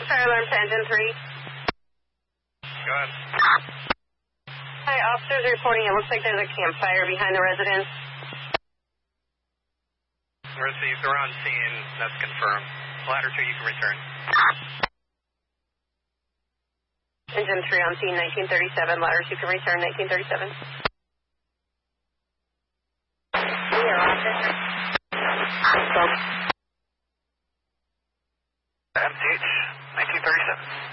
Fire alarm to engine 3. Go ahead. Hi, officers reporting it looks like there's a campfire behind the residence. Received. They're on scene. That's confirmed. Ladder 2, you can return. Engine 3 on scene, 1937. Ladder 2 can return, 1937. We are officer. MTH, 1937.